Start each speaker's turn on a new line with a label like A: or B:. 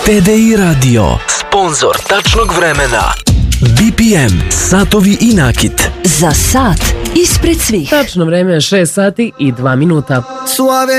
A: TDI Radio, sponzor tačnog vremena. BPM, satovi i nakit.
B: Za sat ispred svih.
C: Tačno vreme je 6 sati i 2 minuta.
D: Suave